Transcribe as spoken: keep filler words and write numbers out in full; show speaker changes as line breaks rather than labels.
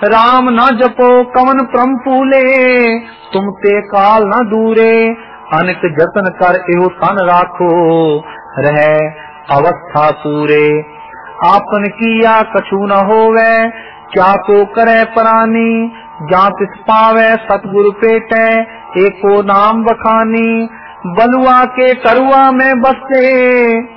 राम न जपो कवन प्रम फूले, तुम ते काल न दूरे, अनिक जतन कर एहो तन राखो, रहे अवस्था पूरे। आपन किया कछु न होवे, क्या को करे प्राणी, जा तिस पावे सतगुरु पेटे, एको नाम बखानी। बलुआ के करुआ में बसे,